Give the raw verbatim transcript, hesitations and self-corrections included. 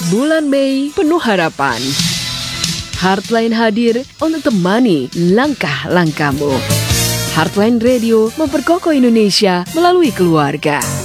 bulan Mei penuh harapan. Heartline hadir untuk temani langkah-langkahmu. Heartline Radio memperkokoh Indonesia melalui keluarga.